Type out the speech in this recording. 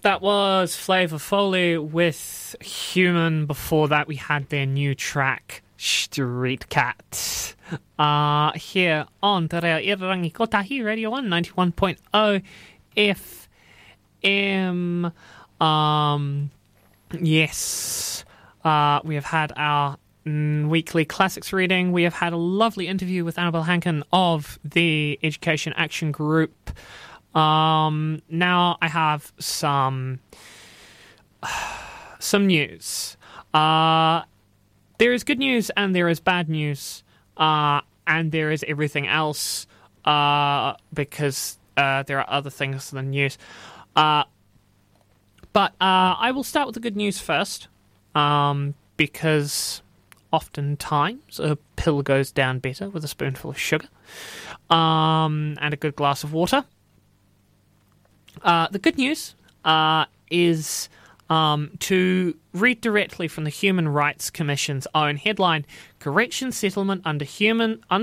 That was Flavor Foley with Human. Before that, we had their new track, Street Cat. Here on Te Reo Irirangi Kotahi Radio 1, 91.0 FM. Yes. We have had our weekly classics reading. We have had a lovely interview with Annabelle Hankin of the Education Action Group. Now I have some news. There is good news and there is bad news, and there is everything else, because there are other things than news. But I will start with the good news first, because oftentimes a pill goes down better with a spoonful of sugar, and a good glass of water. The good news is to read directly from the Human Rights Commission's own headline: Correction Settlement under